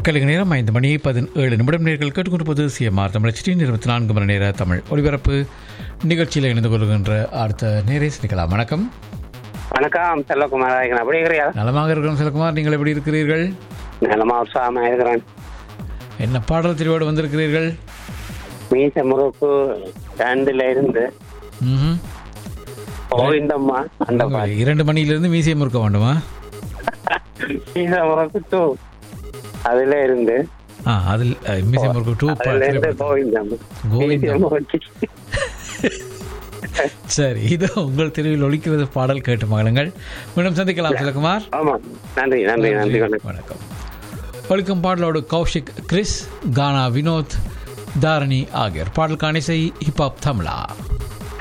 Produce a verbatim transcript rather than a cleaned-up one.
கலிக நேரம் ஐந்து மணி பதினேழு நிமிடம் நேர்கள் கேட்டுக்கொண்டிருப்பது சிஎம்ஆர் தமிழ் ஹெச்டி இருபத்தி நான்கு மணி நேர தமிழ் ஒலிபரப்பு நிகழ்ச்சியில் இணைந்து கொள்கின்ற அடுத்த நேரே சிக்கலாம். வணக்கம். வணக்கம் செல்வகுமார், எப்படி இருக்கிறியா? நலமாக இருக்கிறோம் செல்வகுமார், நீங்கள் எப்படி இருக்கிறீர்கள்? நலமா உற்சாகமாக இருக்கிறேன். என்ன பாடல் தெரிவோடு வந்திருக்கிறீர்கள்? மீச முறுக்கு ரெண்டுல இருந்து கோவிந்தம்மா அந்த பாட்டு. இரண்டு மணியிலிருந்து மீசை முறுக்க வேண்டுமா? மீச முறுக்கு டூ அதுல இருந்து ஆ அதில் மீசை முறுக்கு டூ கோவிந்தம்மா கோவிந்தம்மா. சரி, இதோ உங்கள் தெருவில் ஒலிக்கிறது பாடல் கேட்டு மகளுங்கள். மீண்டும் சந்திக்கலாம் செல்வகுமார். ஆமா, நன்றி நன்றி நன்றி வணக்கம். ஒலிக்கும் பாடலோடு கௌஷிக், கிறிஸ், கானா, வினோத், தாரணி ஆகியோர். பாடலுக்கான இசை ஹிப்ஹாப் தமிழா.